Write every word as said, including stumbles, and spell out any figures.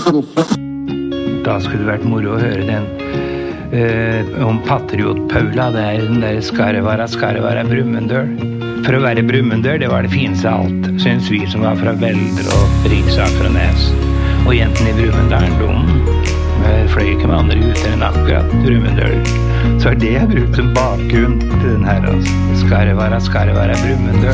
Da skulle det vært moro å høre den uh, om Patriot-Paula, det er den der Skarvara, Skarvara, Brumunddøl. For å være Brumunddøl, det var det fineste av alt, synes vi som var fra Veldre og Riksakranes. Og jentene i Brumunddølen, de fløy ikke med andre gutter enn akkurat Brumunddøl. Så er det jeg brukt som bakgrunn til den her, altså. Skarvara, Skarvara, Brumunddøl.